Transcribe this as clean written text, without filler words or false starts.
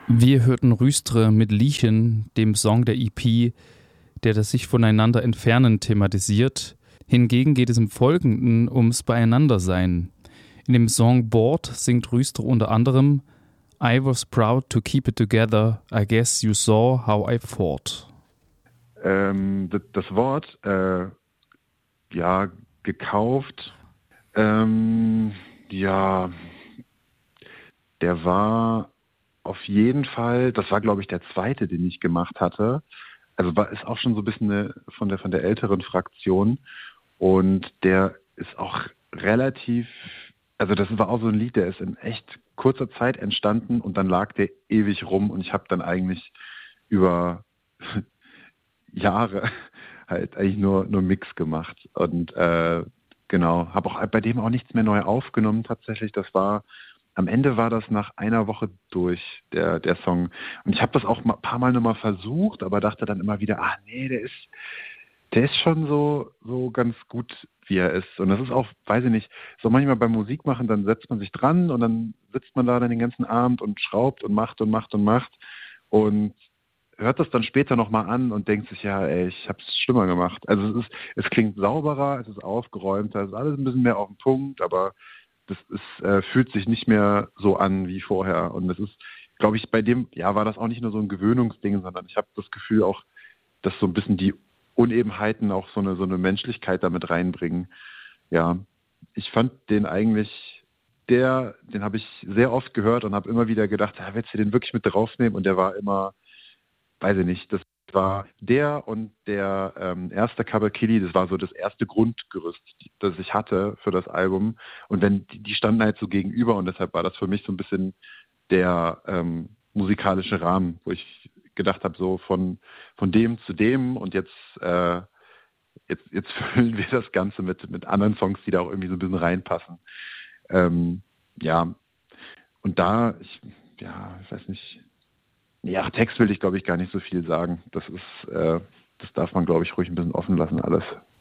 Wir hörten Rüstre mit Liechen, dem Song der EP, der das sich voneinander entfernen thematisiert. Hingegen geht es im Folgenden ums Beieinandersein. In dem Song Bored singt Rüstre unter anderem I was proud to keep it together, I guess you saw how I fought. Das Wort, ja, gekauft, ja, der war auf jeden Fall, das war glaube ich der zweite, den ich gemacht hatte. Also ist auch schon so ein bisschen von der älteren Fraktion und der ist auch relativ, also das war auch so ein Lied, der ist in echt kurzer Zeit entstanden und dann lag der ewig rum und ich habe dann eigentlich über Jahre halt eigentlich nur Mix gemacht und genau, habe auch bei dem auch nichts mehr neu aufgenommen tatsächlich. Am Ende war das nach einer Woche durch, der Song. Und ich habe das auch ein paar Mal nochmal versucht, aber dachte dann immer wieder, nee, der ist schon so ganz gut, wie er ist. Und das ist auch, weiß ich nicht, so manchmal beim Musik machen, dann setzt man sich dran und dann sitzt man da dann den ganzen Abend und schraubt und macht und macht und macht und hört das dann später nochmal an und denkt sich, ja, ey, ich habe es schlimmer gemacht. Also es klingt sauberer, es ist aufgeräumter, es ist alles ein bisschen mehr auf den Punkt, aber fühlt sich nicht mehr so an wie vorher. Und das ist, glaube ich, bei dem, ja, war das auch nicht nur so ein Gewöhnungsding, sondern ich habe das Gefühl auch, dass so ein bisschen die Unebenheiten auch so eine Menschlichkeit damit reinbringen. Ja, ich fand den eigentlich, den habe ich sehr oft gehört und habe immer wieder gedacht, willst du den wirklich mit draufnehmen? Und der war immer, weiß ich nicht, das war der und der erste Kabakili, das war so das erste Grundgerüst, das ich hatte für das Album. Und wenn die standen halt so gegenüber und deshalb war das für mich so ein bisschen der musikalische Rahmen, wo ich gedacht habe, so von dem zu dem und jetzt füllen wir das Ganze mit anderen Songs, die da auch irgendwie so ein bisschen reinpassen. Ja, und ich weiß nicht, ja, Text will ich glaube ich gar nicht so viel sagen. Das darf man glaube ich ruhig ein bisschen offen lassen alles.